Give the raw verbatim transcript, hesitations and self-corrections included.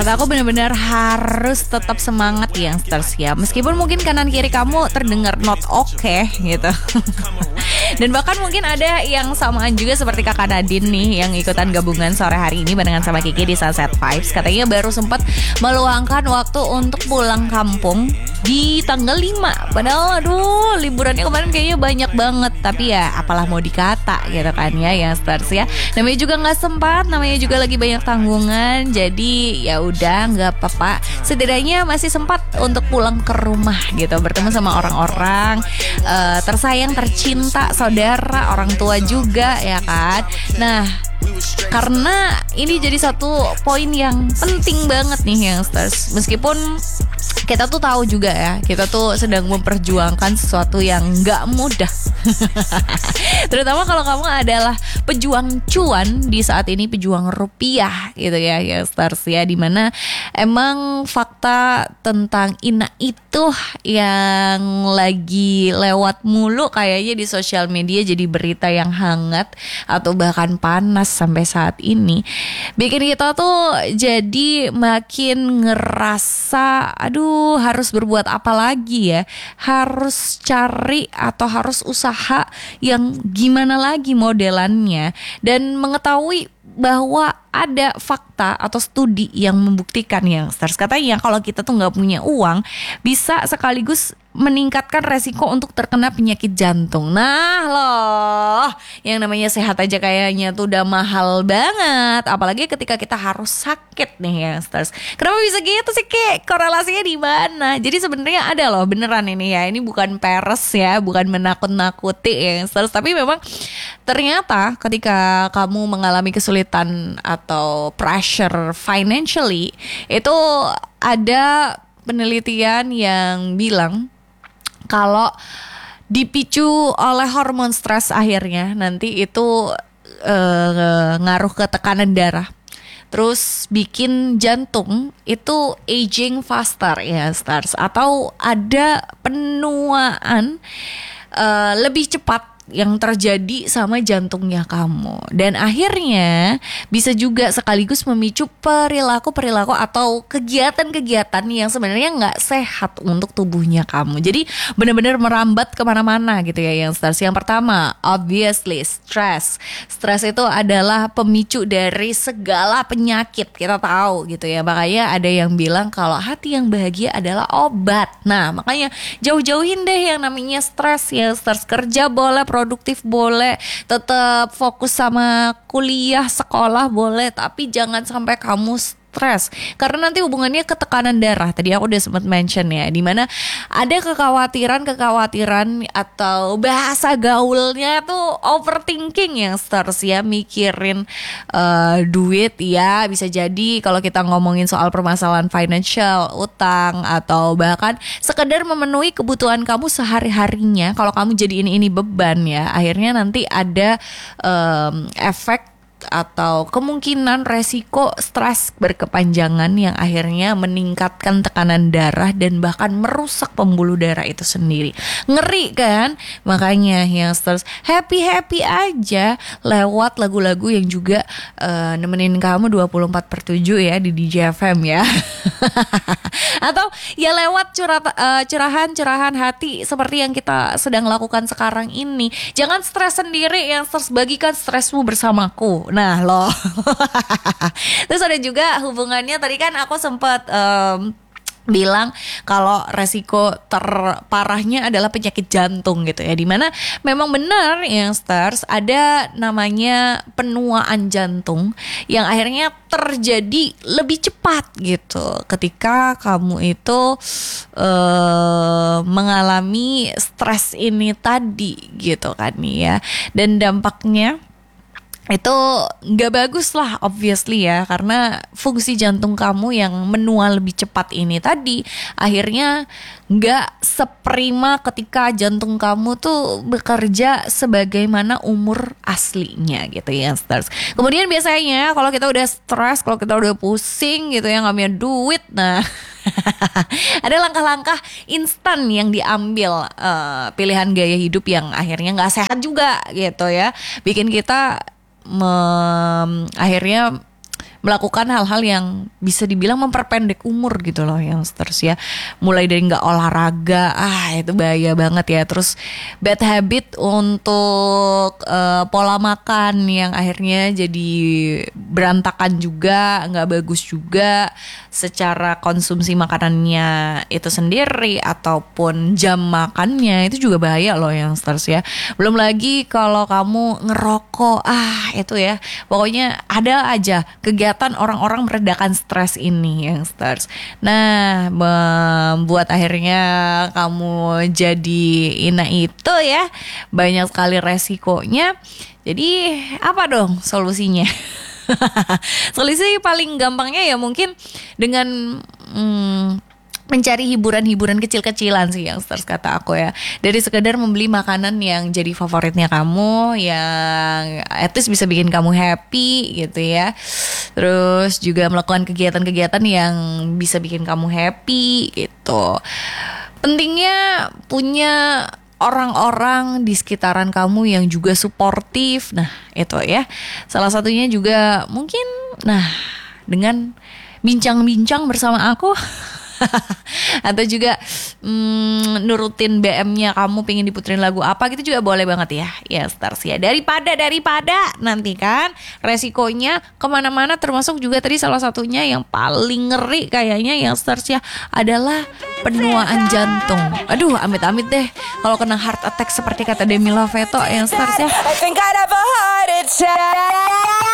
Kata aku benar-benar harus tetap semangat youngsters ya. Meskipun mungkin kanan kiri kamu terdengar not okay gitu. Dan bahkan mungkin ada yang samaan juga seperti kakak Nadine nih yang ikutan gabungan sore hari ini barengan sama Kiki di Sunset Vibes. Katanya baru sempat meluangkan waktu untuk pulang kampung di tanggal lima. Padahal aduh liburannya kemarin kayaknya banyak banget. Tapi ya apalah mau dikata gitu kan ya youngsters ya. Namanya juga gak sempat, namanya juga lagi banyak tanggungan. Jadi ya udah gak apa-apa, setidaknya masih sempat untuk pulang ke rumah gitu, bertemu sama orang-orang uh, tersayang, tercinta, saudara, orang tua juga ya kan. Nah karena ini jadi satu poin yang penting banget nih youngsters. Meskipun kita tuh tahu juga ya, kita tuh sedang memperjuangkan sesuatu yang gak mudah. Terutama kalau kamu adalah pejuang cuan di saat ini, pejuang rupiah gitu ya youngsters ya. Dimana emang fakta tentang Ina itu yang lagi lewat mulu kayaknya di sosial media, jadi berita yang hangat atau bahkan panas sampai saat ini, bikin kita tuh jadi makin ngerasa aduh harus berbuat apa lagi ya, harus cari atau harus usaha yang gimana lagi modelannya, dan mengetahui bahwa ada fakta atau studi yang membuktikan youngsters, katanya kalau kita tuh nggak punya uang bisa sekaligus meningkatkan resiko untuk terkena penyakit jantung. Nah loh, yang namanya sehat aja kayaknya tuh udah mahal banget, apalagi ketika kita harus sakit nih youngsters. Kenapa bisa gitu sih Ki? Korelasinya di mana? Jadi sebenarnya ada loh beneran ini ya, ini bukan peres ya, bukan menakut-nakuti youngsters, tapi memang ternyata ketika kamu mengalami kesulitan atau pressure financially, itu ada penelitian yang bilang kalau dipicu oleh hormon stres akhirnya nanti itu uh, ngaruh ke tekanan darah, terus bikin jantung itu aging faster ya stars, atau ada penuaan uh, lebih cepat yang terjadi sama jantungnya kamu, dan akhirnya bisa juga sekaligus memicu perilaku-perilaku atau kegiatan-kegiatan yang sebenarnya nggak sehat untuk tubuhnya kamu. Jadi benar-benar merambat kemana-mana gitu ya yang stars. Yang pertama, obviously stress. Stress itu adalah pemicu dari segala penyakit, kita tahu gitu ya. Makanya ada yang bilang kalau hati yang bahagia adalah obat. Nah makanya jauh-jauhin deh yang namanya stres ya stars. Kerja boleh, produktif boleh, tetap fokus sama kuliah, sekolah boleh, tapi jangan sampai kamu stres, karena nanti hubungannya ke tekanan darah. Tadi aku udah sempat mention ya, dimana ada kekhawatiran-kekhawatiran atau bahasa gaulnya tuh overthinking yang stars ya, mikirin uh, duit ya, bisa jadi kalau kita ngomongin soal permasalahan financial, utang, atau bahkan sekedar memenuhi kebutuhan kamu sehari-harinya. Kalau kamu jadi ini ini beban ya, akhirnya nanti ada um, efek atau kemungkinan resiko stres berkepanjangan yang akhirnya meningkatkan tekanan darah dan bahkan merusak pembuluh darah itu sendiri. Ngeri kan? Makanya yang stres happy-happy aja lewat lagu-lagu yang juga uh, nemenin kamu dua puluh empat per tujuh ya di D J F M ya. Atau ya lewat curhat, uh, curahan-curahan hati seperti yang kita sedang lakukan sekarang ini. Jangan stres sendiri, yang stres bagikan stresmu bersamaku. Nah loh. Terus ada juga hubungannya, tadi kan aku sempat um, bilang kalau resiko terparahnya adalah penyakit jantung gitu ya, dimana memang benar yang stars ada namanya penuaan jantung yang akhirnya terjadi lebih cepat gitu ketika kamu itu uh, mengalami stres ini tadi gitu kan ya, dan dampaknya itu gak bagus lah obviously ya, karena fungsi jantung kamu yang menua lebih cepat ini tadi akhirnya gak seprima ketika jantung kamu tuh bekerja sebagaimana umur aslinya gitu ya stars. Kemudian biasanya kalau kita udah stres, kalau kita udah pusing gitu ya, gak punya duit, nah ada langkah-langkah instan yang diambil, uh, pilihan gaya hidup yang akhirnya gak sehat juga gitu ya, bikin kita Mem, akhirnya melakukan hal-hal yang bisa dibilang memperpendek umur gitu loh youngsters ya. Mulai dari nggak olahraga, ah itu bahaya banget ya. Terus bad habit untuk uh, pola makan yang akhirnya jadi berantakan juga, nggak bagus juga secara konsumsi makanannya itu sendiri ataupun jam makannya, itu juga bahaya loh youngsters ya. Belum lagi kalau kamu ngerokok, ah itu ya pokoknya ada aja kegiatan orang-orang meredakan stres ini youngsters. Nah membuat akhirnya kamu jadi ina itu ya, banyak sekali resikonya. Jadi apa dong solusinya? Solusi paling gampangnya ya mungkin dengan hmm, mencari hiburan-hiburan kecil-kecilan sih youngsters kata aku ya. Dari sekedar membeli makanan yang jadi favoritnya kamu, yang at least bisa bikin kamu happy gitu ya. Terus juga melakukan kegiatan-kegiatan yang bisa bikin kamu happy gitu. Pentingnya punya orang-orang di sekitaran kamu yang juga suportif. Nah itu ya, salah satunya juga mungkin nah dengan bincang-bincang bersama aku atau juga mm, nurutin B M-nya kamu pengen diputerin lagu apa gitu juga boleh banget ya. Ya stars ya, daripada daripada nanti kan resikonya kemana-mana, termasuk juga tadi salah satunya yang paling ngeri kayaknya yang stars ya adalah penuaan jantung. Aduh amit-amit deh kalau kena heart attack seperti kata Demi Lovato yang stars ya.